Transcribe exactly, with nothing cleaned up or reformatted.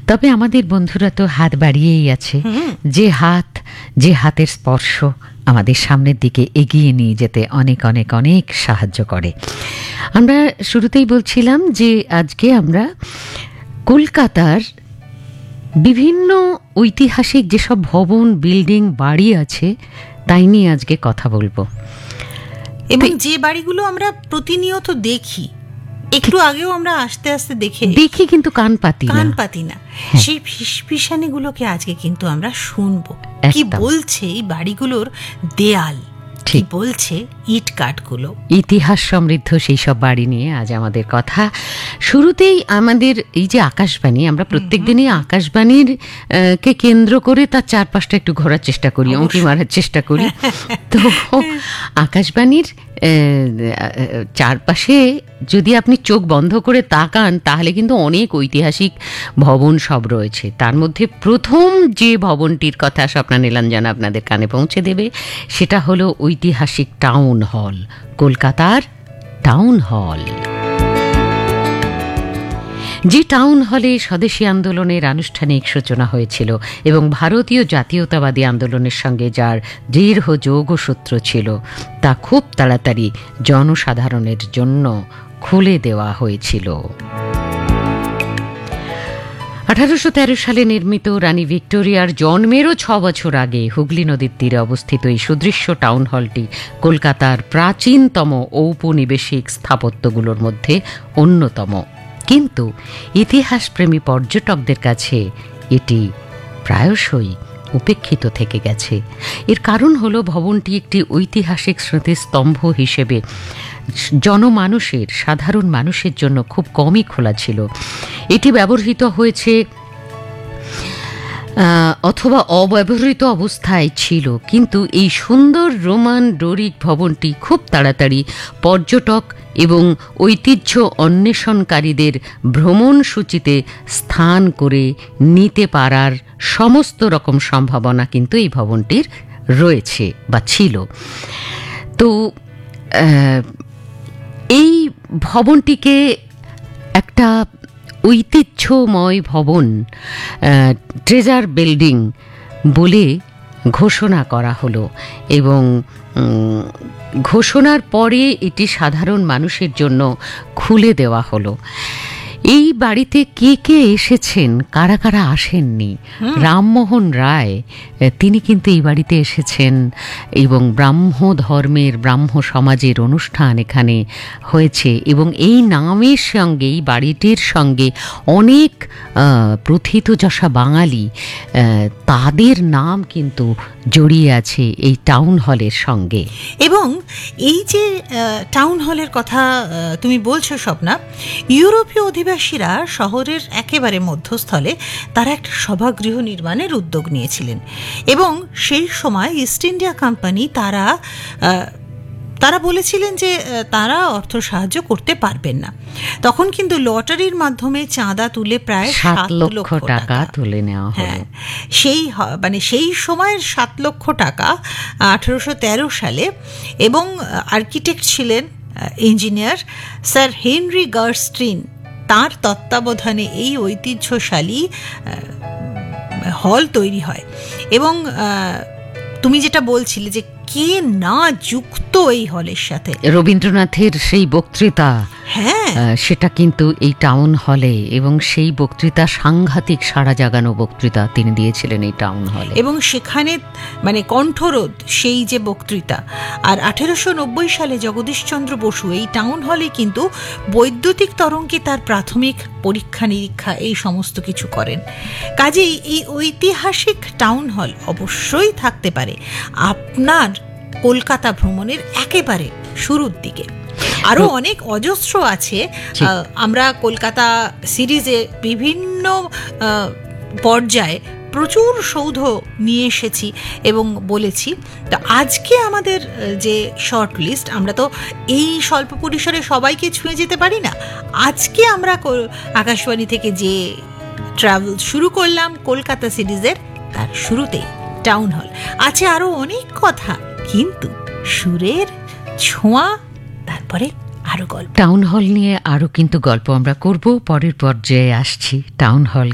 তবে আমাদের বন্ধুরা তো হাত বাড়িয়েই আছে, যে হাত, যে হাতের স্পর্শ আমাদের সামনের দিকে এগিয়ে নিয়ে যেতে অনেক অনেক অনেক সাহায্য করে। আমরা শুরুতেই বলছিলাম যে আজকে আমরা কলকাতার বিভিন্ন ঐতিহাসিক যেসব ভবন, বিল্ডিং, বাড়ি আছে তাই নিয়ে আজকে কথা বলবো। এবং যে বাড়িগুলো আমরা প্রতিনিয়ত দেখি, একটু আগেও আমরা আস্তে আস্তে দেখে দেখি কিন্তু কান পাতি কান পাতি না, সেই ফিসফিসানিগুলোকে আজকে কিন্তু আমরা শুনবো। কি বলছে এই বাড়িগুলোর দেয়াল, কি বলছে ইট কাঠগুলো। ইতিহাস সমৃদ্ধ সেই সব বাড়ি নিয়ে আজ আমাদের কথা। শুরুতেই আমাদের এই যে আকাশবাণী, আমরা প্রত্যেক দিনই আকাশবাণীর কে কেন্দ্র করে তার চারপাশটা একটু ঘোরার চেষ্টা করি, উঁকি মারার চেষ্টা করি। তো আকাশবাণীর চারপাশে যদি আপনি চোখ বন্ধ করে তাকান তাহলে কিন্তু অনেক ঐতিহাসিক ভবন সব রয়েছে। তার মধ্যে প্রথম যে ভবনটির কথা স্বপ্না নীলাঞ্জনা আপনাদের কানে পৌঁছে দেবে সেটা হলো ঐতিহাসিক টাউন হল, কলকাতার টাউন হল। যে টাউন হলে স্বদেশী আন্দোলনের আনুষ্ঠানিক সূচনা হয়েছিল এবং ভারতীয় জাতীয়তাবাদী আন্দোলনের সঙ্গে যার দৃঢ় যোগসূত্র ছিল তা খুব তাড়াতাড়ি জনসাধারণের জন্য খুলে দেওয়া হয়েছিল। আঠারোশো তেরো সালে নির্মিত রানী ভিক্টোরিয়ার জন্মেরও ছ বছর আগে হুগলি নদীর তীরে অবস্থিত এই সুদৃশ্য টাউন হলটি কলকাতার প্রাচীনতম ঔপনিবেশিক স্থাপত্যগুলোর মধ্যে অন্যতম। কিন্তু ইতিহাসপ্রেমী পর্যটকদের কাছে এটি প্রায়শই উপেক্ষিত থেকে গেছে। এর কারণ হলো ভবনটি একটি ঐতিহাসিক স্মৃতিস্তম্ভ হিসেবে জনমানুষের, সাধারণ মানুষের জন্য খুব কমই খোলা ছিল। এটি ব্যবহৃত হয়েছে অথবা অব্যবহৃত অবস্থায় ছিল, কিন্তু এই সুন্দর রোমান ডোরিক ভবনটি খুব তাড়াতাড়ি পর্যটক এবং ঐতিহ্য অন্বেষণকারীদের ভ্রমণ সূচিতে স্থান করে নিতে পারার সমস্ত রকম সম্ভাবনা কিন্তু এই ভবনটির রয়েছে বা ছিল। তো এই ভবনটিকে একটা ঐতিহ্যময় ভবন, ট্রেজার বিল্ডিং বলে ঘোষণা করা হলো এবং ঘোষণার পরে এটি সাধারণ মানুষের জন্য খুলে দেওয়া হলো। এই বাড়িতে কে কে এসেছেন, কারা কারা আসেননি? রামমোহন রায় তিনি কিন্তু এই বাড়িতে এসেছেন এবং ব্রাহ্ম ধর্মের, ব্রাহ্ম সমাজের অনুষ্ঠান এখানে হয়েছে এবং এই নামের সঙ্গে, এই বাড়িটির সঙ্গে অনেক প্রথিতযশা বাঙালি, তাদের নাম কিন্তু জড়িয়ে আছে এই টাউন হলের সঙ্গে। এবং এই যে টাউন হলের কথা তুমি বলছো স্বপ্না, ইউরোপীয় অধিবাসীরা শহরের একেবারে মধ্যস্থলে তারা একটা সভাগৃহ নির্মাণের উদ্যোগ নিয়েছিলেন এবং সেই সময় ইস্ট ইন্ডিয়া কোম্পানি তারা তারা বলেছিলেন যে তারা অর্থ সাহায্য করতে পারবেন না। তখন কিন্তু লটারির মাধ্যমে চাঁদা তুলে প্রায় সাত লক্ষ টাকা তুলে নেওয়া হয়। সেই মানে সেই সময়ের সাত লক্ষ টাকা আঠারোশো তেরো সালে, এবং আর্কিটেক্ট ছিলেন ইঞ্জিনিয়ার স্যার হেনরি গার্স্ট্রিন। তার তত্ত্বাবধানে এই ঐতিহ্যশালী হল তৈরি হয়। এবং তুমি যেটা বলছিলে যে কে না যুক্ত এই হলের সাথে, রবীন্দ্রনাথের সেই বক্তৃতা, হ্যাঁ সেটা কিন্তু এই টাউন হলে, এবং সেই বক্তৃতা সাংঘাতিক সাড়া জাগানো বক্তৃতা তিনি দিয়েছিলেন এই টাউন হলে, এবং সেখানে মানে কণ্ঠরোধ সেই যে বক্তৃতা। আর আঠেরোশো নব্বই সালে জগদীশচন্দ্র বসু এই টাউন হলে কিন্তু বৈদ্যুতিক তরঙ্গে তার প্রাথমিক পরীক্ষা নিরীক্ষা এই সমস্ত কিছু করেন। কাজেই এই ঐতিহাসিক টাউন হল অবশ্যই থাকতে পারে আপনার কলকাতা ভ্রমণের একেবারে শুরুর দিকে। আরো অনেক অজস্র আছে। আমরা কলকাতা সিরিজে বিভিন্ন পর্যায়ে প্রচুর সৌধ নিয়ে এসেছি এবং বলেছি। তো আজকে আমাদের যে শর্ট লিস্ট, আমরা তো এই স্বল্প পরিসরে সবাইকে ছুঁয়ে যেতে পারি না। আজকে আমরা আকাশবাণী থেকে যে ট্রাভেল শুরু করলাম কলকাতা সিরিজের, তার শুরুতেই টাউন হল আছে। আরো অনেক কথা, কিন্তু সুরের ছোঁয়া, তারপরে আরো গল্প। টাউন হল নিয়ে আরো কিন্তু গল্প আমরা করব, পরের পর্যায়ে আসছি টাউন হল